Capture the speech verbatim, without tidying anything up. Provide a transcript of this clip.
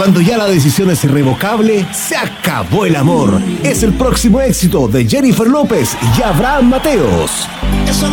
Cuando ya la decisión es irrevocable, se acabó el amor. Es el próximo éxito de Jennifer López y Abraham Mateos.